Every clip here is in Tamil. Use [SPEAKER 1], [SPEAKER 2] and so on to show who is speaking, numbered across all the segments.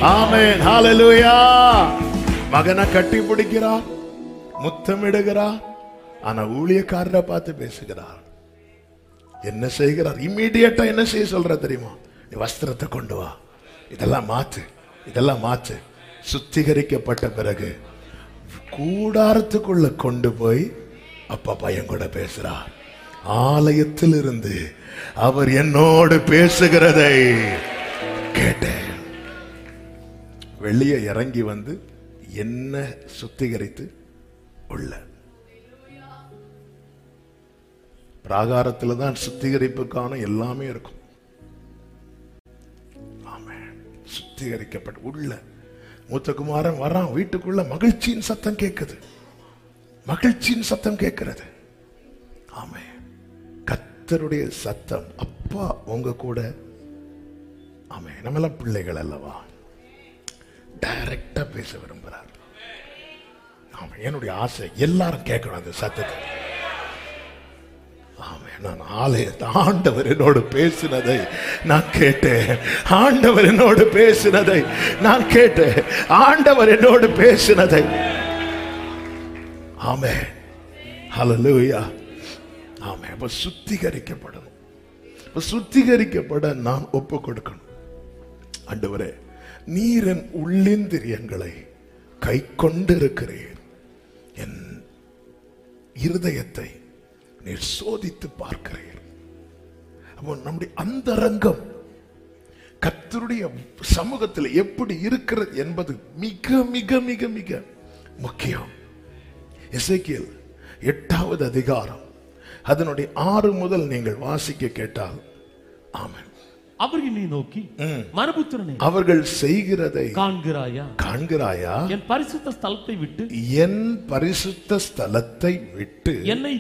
[SPEAKER 1] ஆமென். ஹalleluya. மகனை கட்டி பிடிக்கிறார், முத்தமிடுகிறார். ஆனா ஊழியக்காரரை பார்த்து பேசுகிறார். என்ன செய்கிறார்? இம்மீடியட்டா என்ன செய்ய சொல்ற தெரியுமா? நீ வஸ்திரத்தை கொண்டு வா, இதெல்லாம் மாத்து, இதெல்லாம் மாத்து. சுத்திகரிக்கப்பட்ட பிறகு கூடாரத்துக்குள்ள கொண்டு போய் அப்பா பையன் கூட பேசுறார். ஆலயத்தில் இருந்து அவர் என்னோடு பேசுகிறதை கேட்டேன். வெளியே இறங்கி வந்து என்ன சுத்திகரித்து உள்ள பிராகாரத்தில் தான் சுத்திகரிப்புக்கான எல்லாமே இருக்கும். ஆமென். சுத்திகரிக்கப்பட்ட உள்ள மூத்த குமாரன் வரான். வீட்டுக்குள்ள மகிழ்ச்சியின் சத்தம் கேட்குது, மகிழ்ச்சியின் சத்தம் கேட்கிறது. ஆமென். கர்த்தருடைய சத்தம். அப்பா உங்க கூட. ஆமென். நம்மெல்லாம் பிள்ளைகள் அல்லவா, டைரக்டா பேச விரும்புறார். ஆமென். என்னுடைய ஆசை எல்லாரும் கேட்கணும் அந்த சத்தத்தை. நான் ஆண்டவர் என்னோடு பேசினதை நான் கேட்டேன். ஆண்டவர் என்னோடு பேசினதை நான் கேட்டேன். ஆண்டவர் என்னோடு பேசினதை. ஆமென். ஹல்லேலூயா. ஆமென். அப்ப சுத்திகரிக்கப்படணும். சுத்திகரிக்கப்பட நான் ஒப்பு கொடுக்கணும். ஆண்டவரே, நீர் என் உள்ளிந்திரியங்களை கை கொண்டிருக்கிறீர். என் இருதயத்தை நீர் சோதித்து பார்க்கிறீர். அப்போ நம்முடைய அந்தரங்கம் கர்த்தருடைய சமூகத்தில் எப்படி இருக்கிறது என்பது மிக மிக மிக மிக முக்கியம். எசேக்கியேல் 8வது அதிகாரம் அதனுடைய 6 முதல் நீங்கள் வாசிக்க கேட்டால், ஆமென்,
[SPEAKER 2] அவர்களை நோக்கி, மனுபுத்திரனே, அவர்கள் செய்கிறதை காண்கிறாயா? காண்கிறாயா? என் பரிசுத்த ஸ்தலத்தை விட்டு, என் பரிசுத்த ஸ்தலத்தை விட்டு என்னை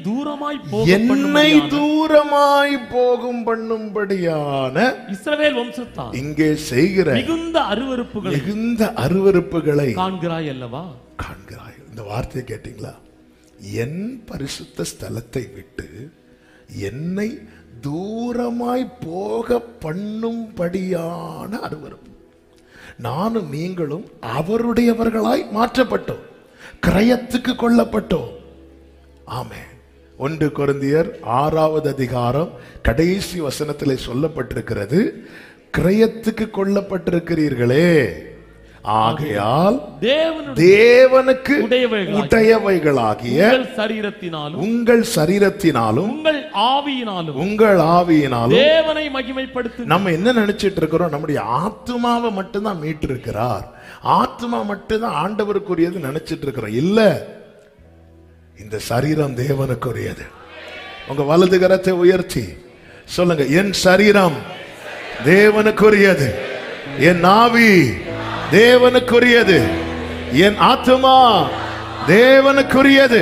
[SPEAKER 2] தூரமாய் போகும் பண்ணும்படியான இஸ்ரவேல் வம்சத்தார் இங்கே செய்கிற மிகுந்த அருவருப்புகளை காண்கிறாய் அல்லவா? காண்கிறாய். இந்த வார்த்தையை கேட்டீங்களா? என் பரிசுத்த ஸ்தலத்தை விட்டு என்னை தூரமாய் போக பண்ணும்படியான அருவருப்பு. நானும் நீங்களும் அவருடையவர்களாய் மாற்றப்பட்டோம், கிரயத்துக்கு கொள்ளப்பட்டோம். ஆமென். 1 கொரிந்தியர் 6வது அதிகாரம் கடைசி வசனத்திலே சொல்லப்பட்டிருக்கிறது, கிரயத்துக்கு கொள்ளப்பட்டிருக்கிறீர்களே, ஆகையால் தேவனுக்கு உடையவைகளாகிய உங்கள் சரீரத்தினாலும் உங்கள் ஆவியினாலும் தேவனை மகிமைப்படுத்து. நம்ம என்ன நினைச்சிட்டு இருக்கிறோம்? நம்முடைய ஆத்துமாவை மட்டும்தான் மீட்டு இருக்கிறார், ஆத்துமா மட்டும்தான் ஆண்டவருக்குரியது நினைச்சிட்டு இருக்கிறோம். இல்ல, இந்த சரீரம் தேவனுக்குரியது. உங்க வலது கரத்தை உயர்த்தி சொல்லுங்க, என் சரீரம் தேவனுக்குரியது, என் ஆவி தேவனுக்குரியது, என் ஆத்துமா தேவனுக்குரியது.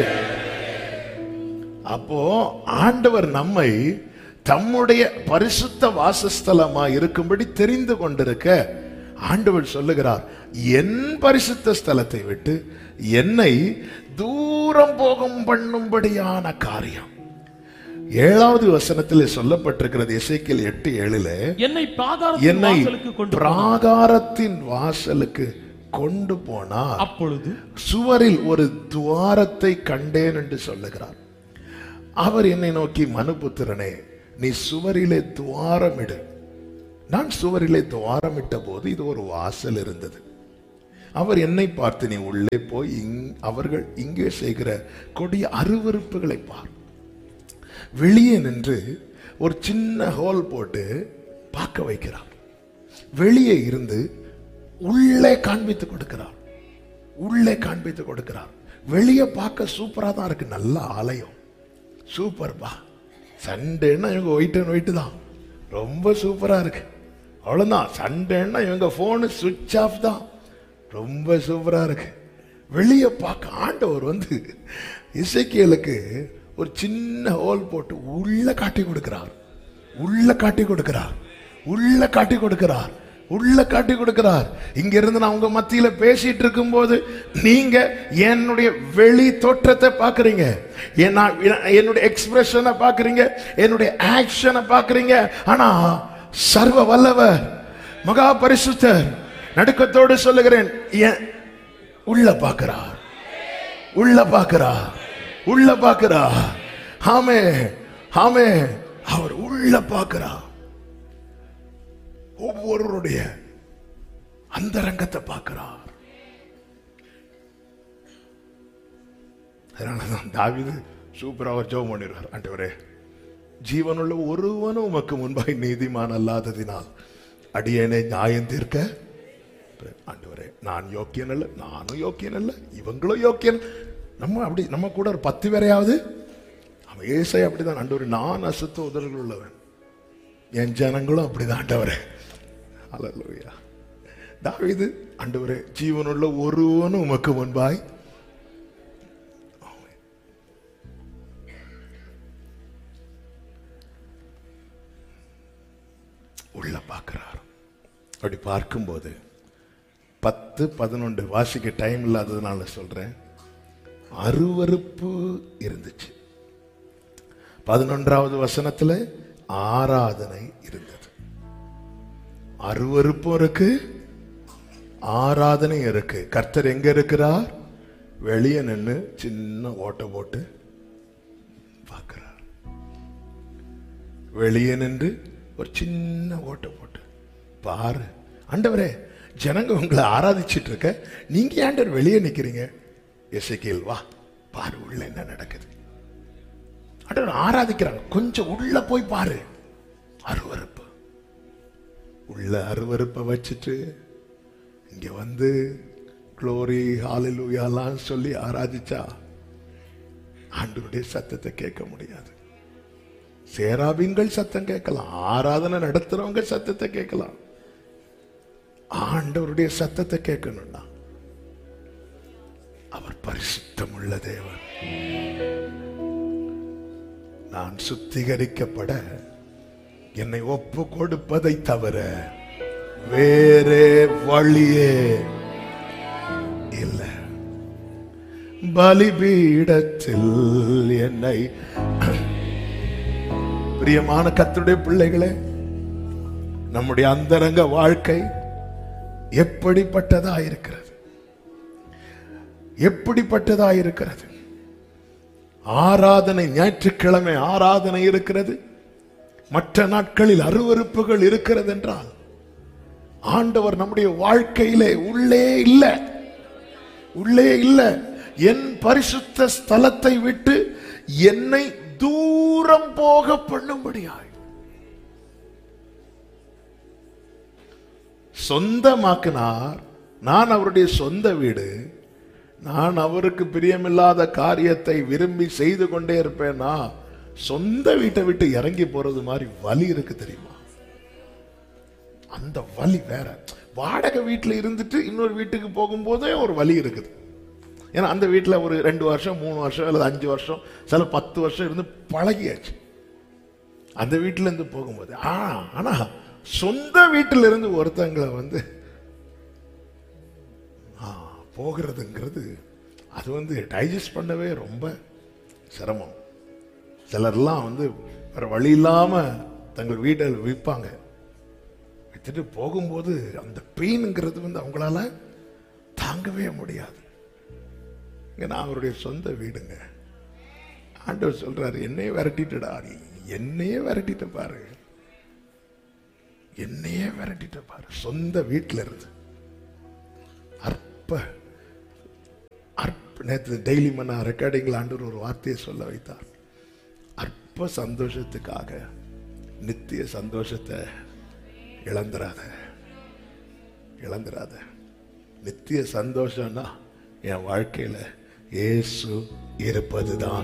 [SPEAKER 2] அப்போ ஆண்டவர் நம்மை தம்முடைய பரிசுத்த வாசஸ்தலமா இருக்கும்படி தெரிந்து கொண்டிருக்க ஆண்டவர் சொல்லுகிறார், என் பரிசுத்த ஸ்தலத்தை விட்டு என்னை தூரம் போகும் பண்ணும்படியான காரியம். 7வது வசனத்தில் சொல்லப்பட்டிருக்கிறது, எசேக்கியேல் 8:7, என்னை பிராகாரத்தின் வாசலுக்கு கொண்டு போனார், அப்பொழுது சுவரில் ஒரு துவாரத்தை கண்டேன் என்று சொல்லுகிறார். அவர் என்னை நோக்கி, மனுபுத்திரனே, நீ சுவரிலே துவாரமிடு. நான் சுவரிலே துவாரமிட்ட போது இது ஒரு வாசல் இருந்தது. அவர் என்னை பார்த்து, நீ உள்ளே போய் அவர்கள் இங்கே செய்கிற கொடிய அருவருப்புகளை பார். வெளியே நின்று ஒரு சின்ன ஹோல் போட்டு பார்க்க வைக்கிறார். வெளியே இருந்து உள்ளே காண்பித்து கொடுக்கிறார், உள்ளே காண்பித்து கொடுக்கிறார். வெளியே பார்க்க சூப்பரா தான் இருக்கு, நல்ல ஆலயம், சூப்பர் பா. சண்டேன்னா இவங்க ஒயிட் அண்ட் ஒயிட் தான், ரொம்ப சூப்பரா இருக்கு. அவ்வளவுதான். சண்டேன்னா இவங்க போனு சுவிட்ச் ஆஃப் தான், ரொம்ப சூப்பரா இருக்கு. வெளியே பார்க்க ஆண்டவர் வந்து எசேக்கியேலுக்கு ஒரு சின்ன ஹோல் போட்டு உள்ள காட்டி கொடுக்கிறார், உள்ள காட்டி கொடுக்கிறார், உள்ள காட்டி கொடுக்கிறார், உள்ள காட்டி கொடுக்கிறார். இங்க இருந்து நான் உங்க மத்தியில பேசிட்டு இருக்கும் போது நீங்க என்னுடைய வெளி தோற்றத்தை பாக்குறீங்க, என்னுடைய எக்ஸ்பிரஷனை பாக்குறீங்க, என்னுடைய ஆக்ஷனை பாக்குறீங்க. ஆனா சர்வ வல்லவர், மகா பரிசுத்தர், நடுக்கத்தோடு சொல்லுகிறேன், உள்ள பார்க்கிறார், உள்ள பார்க்கிறார், உள்ள பார்க்கிறார். ஆமே ஆமே, அவர் உள்ள பார்க்கிறார். ஒவ்வொருவருடைய அந்தரங்கத்தை பார்க்கிறார். அதனாலதான் தாவீது சூப்பரா அவர் ஜெபம் பண்ணிடுவார். ஆண்டவரே, ஜீவனுள்ள ஒருவனும் உமக்கு முன்பாய் நீதிமான் அல்லாததினால் அடியேனை நியாயம் தீர்க்க. ஆண்டவரே, நான் யோக்கியன் அல்ல, நானும் யோக்கியன் அல்ல, இவங்களும் யோக்கியன். நம்ம அப்படி நம்ம கூட ஒரு 10 பேரையாவது அவன் ஏசாயா அப்படிதான். ஆண்டவரே, நான் அசுத்த உதடுகள் உள்ளவன், என் ஜனங்களும் அப்படிதான். ஆண்டவரே, அல்லேலூயா. தாவீது, ஆண்டவரே, ஜீவனுள்ள ஒருவனும் உமக்கு முன்பாய் உள்ள பார்க்கிறார். அப்படி பார்க்கும்போது 10, 11 வாசிக்க டைம் இல்லாததுனால சொல்றேன், அருவருப்பு இருந்துச்சு. 11வது வசனத்துல ஆராதனை இருந்தது. அருவருப்பும் இருக்கு, ஆராதனை இருக்கு. கர்த்தர் எங்க இருக்கிறார்? வெளியே நின்று சின்ன ஓட்ட போட்டு பார்க்கிறார். வெளியே நின்று ஒரு சின்ன ஓட்ட போட்டு பாரு. ஆண்டவரே, ஜனங்க உங்களை ஆராதிச்சிட்டு இருக்க, நீங்க ஆண்டவர் வெளியே நிக்கிறீங்க. எசேக்கியேல், வா பாரு உள்ள என்ன நடக்குது. ஆண்டவர் ஆராதிக்கிறாங்க, கொஞ்சம் உள்ள போய் பாரு. அருவருப்பு, உள்ள அருவருப்பை வச்சுட்டு இங்க வந்து க்ளோரி ஹalleluyaலாம் சொல்லி ஆராதிச்சா ஆண்டவருடைய சத்தத்தை கேட்க முடியாது. சேராபீன்கள் சத்தம் கேட்கலாம், ஆராதனை நடத்துறவங்க சத்தத்தை கேட்கலாம். ஆண்டவருடைய சத்தத்தை கேட்கணும்னா அவர் பரிசுத்தம் உள்ள தேவன். நான் சுத்திகரிக்கப்பட என்னை ஒப்பு கொடுப்பதை தவிர வேறே வழியே இல்லை. பலிபீடத்தில் என்னை, பிரியமான கர்த்தருடைய பிள்ளைகளே, நம்முடைய அந்தரங்க வாழ்க்கை எப்படிப்பட்டதா இருக்கிறது? எப்படிப்பட்டதா இருக்கிறது? ஆராதனை, ஞாயிற்றுக்கிழமை ஆராதனை இருக்கிறது, மற்ற நாட்களில் அருவருப்புகள் இருக்கிறது என்றால் ஆண்டவர் நம்முடைய வாழ்க்கையிலே உள்ளே இல்லை, உள்ளே இல்லை. என் பரிசுத்த ஸ்தலத்தை விட்டு என்னை தூரம் போக பண்ணும்படியாய் சொந்தமாக்கினார். நான் அவருடைய சொந்த வீடு. நான் அவருக்கு பிரியமில்லாத காரியத்தை விரும்பி செய்து கொண்டே இருப்பேனா? சொந்த வீட்டை விட்டு இறங்கி போறது மாதிரி வலி இருக்கு தெரியுமா? அந்த வலி வேற. வாடகை வீட்டுல இருந்துட்டு இன்னொரு வீட்டுக்கு போகும்போதே ஒரு வலி இருக்குது. ஏன்னா அந்த வீட்டில் ஒரு 2 வருஷம் 3 வருஷம் அல்லது 5 வருஷம் சில 10 வருஷம் இருந்து பழகியாச்சு அந்த வீட்டில இருந்து போகும்போது. ஆனா சொந்த வீட்டில இருந்து ஒருத்தங்களை வந்து போகிறதுங்கிறது அது வந்து டைஜஸ்ட் பண்ணவே ரொம்ப சிரமம். சிலர்லாம் வந்து வேற வழி இல்லாம தங்கள் வீட்டை விற்பாங்க. வித்துட்டு போகும்போது அந்த பெயின்ங்கிறது வந்து அவங்களால தாங்கவே முடியாது. நான் அவருடைய சொந்த வீடுங்க. ஆண்டவர் சொல்றாரு, என்னையே விரட்டிட்டுடா, நீ என்னையே விரட்டிட்ட பாரு, என்னையே விரட்டிட்ட பாரு. சொந்த வீட்டில் இருந்து அற்ப நேற்று டெய்லி மன்னா ரெக்கார்டிங்ல ஆண்டவர் ஒரு வார்த்தையை சொல்ல வைத்தார். அற்ப சந்தோஷத்துக்காக நித்திய சந்தோஷத்தை இழந்துராத, இழந்துராத. நித்திய சந்தோஷம்னா என் வாழ்க்கையில இயேசு இருப்பதுதான்.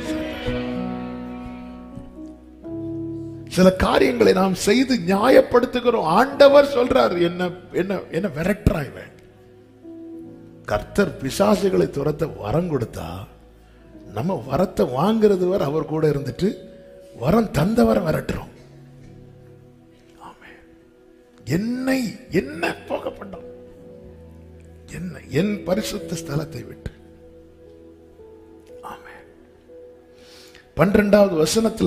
[SPEAKER 2] சில காரியங்களை நாம் செய்து நியாயப்படுத்துகிறோம். ஆண்டவர் சொல்றார், என்ன விரட்டுறாய்வன். கர்த்தர் பிசாசுகளை துரத்த வரம் கொடுத்தா நம்ம வரத்தை வாங்குறது வரை அவர் கூட இருந்துட்டு வரம் தந்தவரை விரட்டுறோம். என்னை என்ன போக பண்ணோம், என்ன என் பரிசுத்த ஸ்தலத்தை விட்டு. 12வது வசனத்துல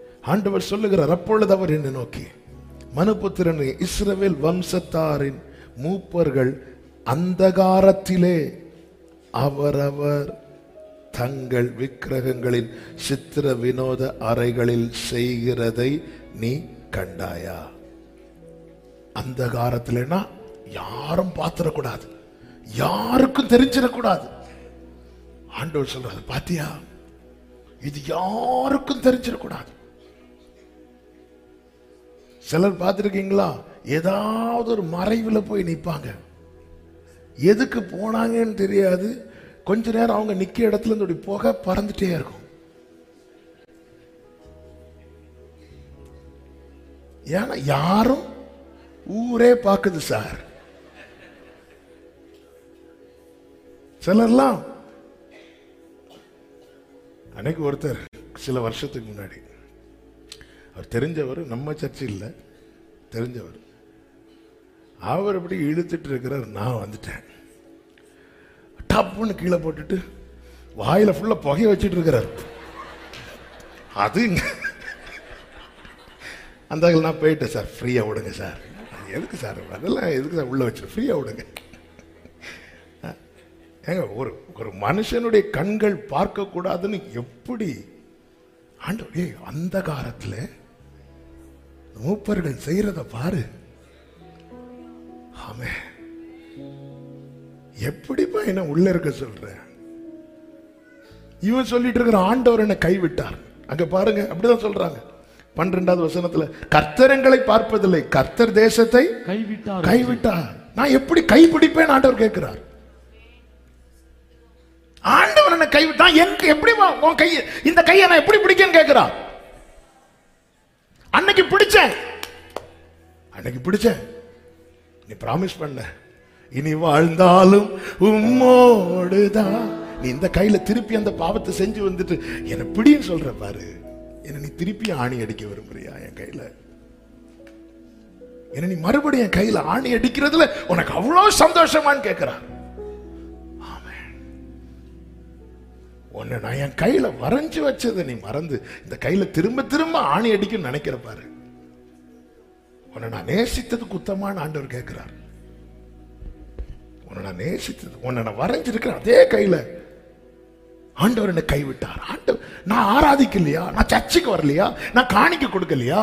[SPEAKER 2] ஆண்டவர் சொல்லுகிறார், அப்பொழுது அவர் என்னை நோக்கி, மனுபுத்திரனே, இஸ்ரவேல் வம்சத்தாரின் மூப்பர்கள் அந்தகாரத்திலே அவரவர் தங்கள் விக்கிரகங்களின் சித்திர வினோத அறைகளில் செய்கிறதை நீ கண்டாயா? அந்தகாரத்திலேனா யாரும் பார்த்திடக்கூடாது, யாருக்கும் தெரிஞ்சிடக்கூடாது. ஆண்டவர் சொல்றாரு, பாத்தியா, இது யாருக்கும் தெரிஞ்சிடக்கூடாது. சிலர் பார்த்திருக்கீங்களா, ஏதாவது ஒரு மறைவுல போய் நிற்பாங்க, எதுக்கு போனாங்கன்னு தெரியாது. கொஞ்ச நேரம் அவங்க நிக்க இடத்துல இருந்து புகை பறந்துட்டே இருக்கும். ஏன்னா யாரும், ஊரே பார்க்குது சார். சிலர்லாம், அன்னைக்கு ஒருத்தர் சில வருஷத்துக்கு முன்னாடி, அவர் தெரிஞ்சவர், நம்ம சர்ச்சு இல்லை, தெரிஞ்சவர், அவர் அப்படி இழுத்துட்டு இருக்கிறார். நான் வந்துட்டேன், டப்புன்னு கீழே போட்டுட்டு வாயில ஃபுல்லா புகைய வச்சுட்டு இருக்கிறார். அது அந்த நான் போயிட்டேன், சார் ஃப்ரீயா விடுங்க சார். எதுக்கு சார் அதெல்லாம், எதுக்கு சார் உள்ள வச்சு ஃப்ரீயா விடுங்க. ஏங்க, ஒரு மனுஷனுடைய கண்கள் பார்க்க கூடாதுன்னு எப்படி ஆண்டவரே, அந்த காலத்துல மூப்பர்கள் செய்யறத பாரு. ஆமே, எப்படிப்பா என்ன உள்ள இருக்க சொல்ற? இவன் சொல்லிட்டு இருக்கிற ஆண்டவர் என்ன கைவிட்டார். அங்க பாருங்க, அப்படிதான் சொல்றாங்க 12வது வசனத்துல, கர்த்தரங்களை பார்ப்பதில்லை, கர்த்தர் தேசத்தை கைவிட்டார். நான் எப்படி கைப்பிடிப்பேன் ஆண்டவர் கேட்கிறார். ஆண்டவர் என்ன கைவிட்டான், எனக்கு எப்படி உன் கை, இந்த கையை நான் எப்படி பிடிக்கன்னு கேட்கிறார். அன்னைக்கு பிடிச்சேன், நீ பிராமிஸ் பண்ண, இனி வாழ்ந்தாலும் உம்மோடுதான். நீ இந்த கையில திருப்பி அந்த பாவத்தை செஞ்சு வந்துட்டு என்ன பிடின்னு சொல்ற பாரு. என்ன நீ திருப்பி ஆணி அடிக்க விரும்புறியா என் கையில? என்ன நீ மறுபடியும் என் கையில ஆணி அடிக்கிறதுல உனக்கு அவ்வளவு சந்தோஷமான்னு கேட்கிறார். உன்னை நான் என் கையில வரைஞ்சு வச்சதை நீ மறந்து இந்த கையில திரும்ப திரும்ப ஆணி அடிக்கும் நினைக்கிற பாரு. உன்னை நான் நேசித்தது குத்தமான ஆண்டவர் கேட்கிறார். உன்னை நான் நேசித்தது, உன்னை நான் வரைஞ்சிருக்கிறேன் அதே கையில ஆண்டவர் என்னை கைவிட்டார். ஆண்டவர், நான் ஆராதிக்கலையா, நான் சர்ச்சுக்கு வரலையா, நான் காணிக்க கொடுக்கலையா,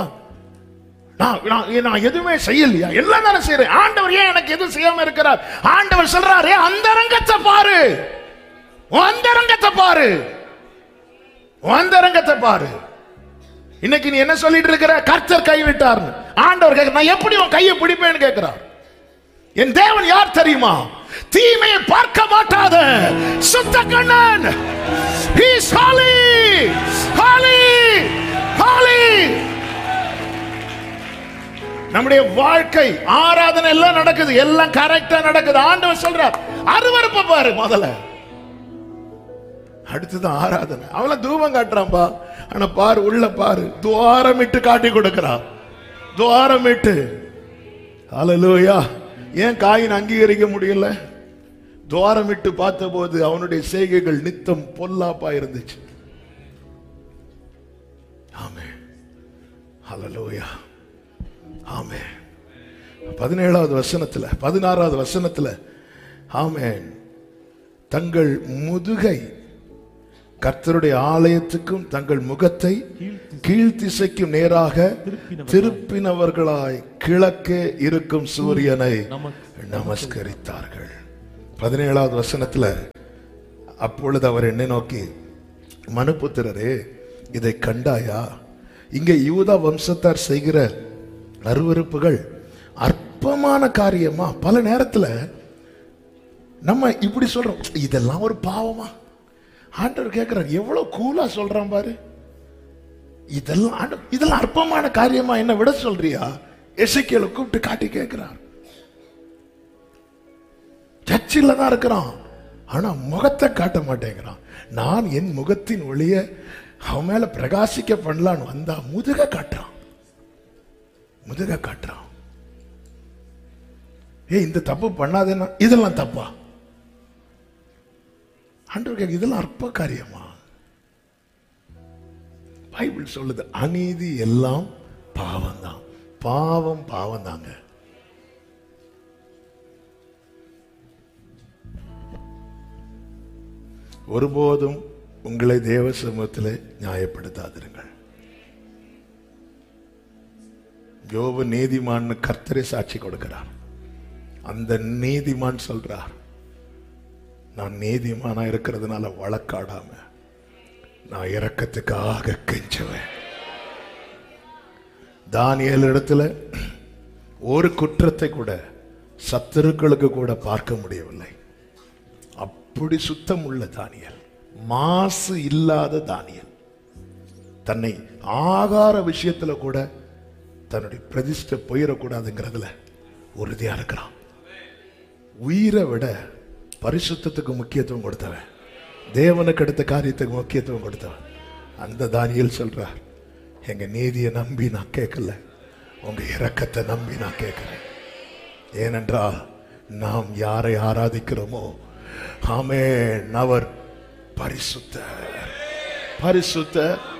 [SPEAKER 2] நான் எதுவுமே செய்யலையா, எல்லாம் தானே செய்யறேன். ஆண்டவர் ஏன் எனக்கு எதுவும் செய்யாம இருக்கிறார்? ஆண்டவர் சொல்றாரு, அந்தரங்கத்தை பாரு, அந்தரங்கத்தை பாரு. இன்னைக்கு நீ என்ன சொல்லிட்டு இருக்கிற? கர்த்தர் கைவிட்டார். ஆண்டவர் கேட்க, நான் எப்படி உன் கையை பிடிப்பேன்னு கேட்கிறார். என் தேவன் யார் தெரியுமா? தீமையை பார்க்க மாட்டாத சுத்த Kannan. He is holy, holy, holy. நம்முடைய வாழ்க்கை ஆராதனை எல்லாம் நடக்குது, எல்லாம் கரெக்டா நடக்குது. ஆண்டவர் சொல்றார், அருவருப்பை பாரு முதல்ல, அடுத்தது ஆராதனை. அவள தூபம் காட்டுறான்பா, ஆனா பாரு, உள்ள பாரு, துவாரமிட்டு காட்டி கொடுக்கிறான், துவாரமிட்டு. ஹல்லேலூயா. ஏன் காயின் அங்கீகரிக்க முடியல? துவாரமிட்டு பார்த்த போது அவனுடைய செய்கைகள் நித்தம் பொல்லாப்பா இருந்துச்சு. ஆமென், ஹல்லேலூயா, ஆமென். 17வது வசனத்துல, 16வது வசனத்துல, ஆமென், தங்கள் முதுகை கர்த்தருடைய ஆலயத்துக்கும் தங்கள் முகத்தை கீழ்த்திசைக்கும் நேராக திருப்பினவர்களாய் கிழக்கே இருக்கும் சூரியனை நமஸ்கரித்தார்கள். 17வது வசனத்துல, அப்பொழுது அவர் என்னை நோக்கி, மனுபுத்திரரே, இதை கண்டாயா? இங்கே யூதா வம்சத்தார் செய்கிற அருவருப்புகள் அற்பமான காரியமா? பல நேரத்துல நம்ம இப்படி சொல்றோம், இதெல்லாம் ஒரு பாவமா? ஆண்டவர் கேட்கிறார், எவ்வளவு கூலா சொல்றான் பாரு. இதெல்லாம் அற்பமான காரியமா என்ன விட சொல்றியா? எசேக்கியேலை கூப்பிட்டு காட்டி கேட்கிறார். சர்ச்சில் தான் இருக்கிறான், ஆனா முகத்தை காட்ட மாட்டேங்கிறான். நான் என் முகத்தின் ஒளிய அவன் மேல பிரகாசிக்க பண்ணலான்னு வந்தா முதுக காட்டுறான். இந்த தப்பு பண்ணாதேன்னா இதெல்லாம் தப்பா? ஆண்டவர் கேட்க, இதெல்லாம் அற்ப காரியமா? பைபிள் சொல்லுது, அநீதி எல்லாம் பாவம் தான். பாவம் தாங்க.
[SPEAKER 1] ஒருபோதும் உங்களை தேவ சமூகத்தில் நியாயப்படுத்தாதிருங்கள். யோபு நீதிமான் கர்த்தரை சாட்சி கொடுக்கிறார். அந்த நீதிமான் சொல்றார், நான் நீதிமானா இருக்கிறதுனால வழக்காடாம நான் இரக்கத்துக்காக கெஞ்சுவேன். தானியேல் இடத்துல ஒரு குற்றத்தை கூட சத்துருக்களுக்கு கூட பார்க்க முடியவில்லை. அப்படி சுத்தம் உள்ள தானியேல், மாசு இல்லாத தானியேல், தன்னை ஆகார விஷயத்துல கூட தன்னுடைய பிரதிஷ்டை போயிடக்கூடாதுங்கிறதுல உறுதியா இருக்கிறான். உயிரை விட பரிசுத்தத்துக்கு முக்கியத்துவம் கொடுத்தவன், தேவனுக்கு அடுத்த காரியத்துக்கு முக்கியத்துவம் கொடுத்தவன் அந்த தானியேல் சொல்றார், எங்க நீதியை நம்பி நான் கேட்கல, உங்க இரக்கத்தை நம்பி நான் கேட்கிறேன். ஏனென்றால் நாம் யாரை ஆராதிக்கிறோமோ ஆமென், அவர் பரிசுத்தர், பரிசுத்தர்.